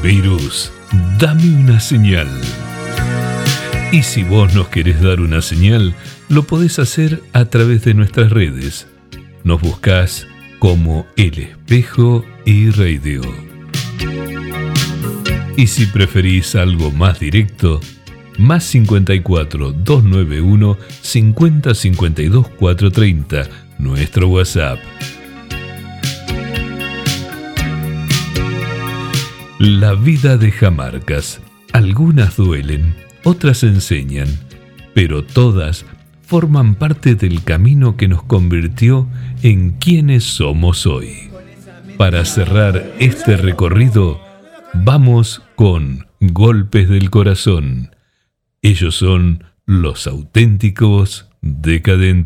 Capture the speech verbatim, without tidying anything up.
Virus, dame una señal. Y si vos nos querés dar una señal, lo podés hacer a través de nuestras redes. Nos buscás como El Espejo y Radio. Y si preferís algo más directo, más cincuenta y cuatro, doscientos noventa y uno, cincuenta, cincuenta y dos, cuatrocientos treinta, nuestro WhatsApp. La vida deja marcas. Algunas duelen, otras enseñan, pero todas forman parte del camino que nos convirtió en quienes somos hoy. Para cerrar este recorrido, vamos con Golpes del Corazón. Ellos son los auténticos decadentes.